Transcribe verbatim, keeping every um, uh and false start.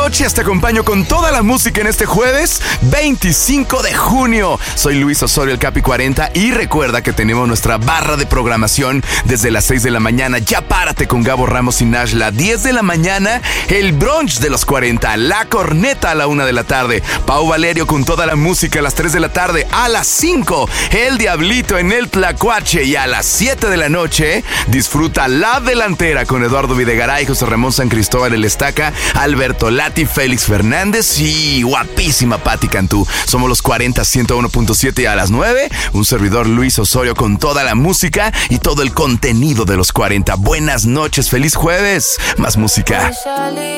noches, te acompaño con toda la música en este jueves veinticinco de junio. Soy Luis Osorio, el Capi cuarenta, y recuerda que tenemos nuestra barra de programación desde las seis de la mañana. Ya párate con Gabo Ramos y Nashla. diez de la mañana, el brunch de los cuarenta, la corneta a la una de la tarde, Pau Valerio con toda la música a las tres de la tarde. A las cinco, el Diablito en el Tlacuache, y a las siete de la noche, disfruta La Delantera con Eduardo Videgaray, José Ramón San Cristóbal el Estaca, Alberto Lati, Félix Fernández y guapísima Patti Cantú. Somos los cuarenta, ciento uno punto siete, y a las nueve, un servidor Luis Osorio con toda la música y todo el contenido de los cuarenta. Buenas noches, feliz jueves, más música.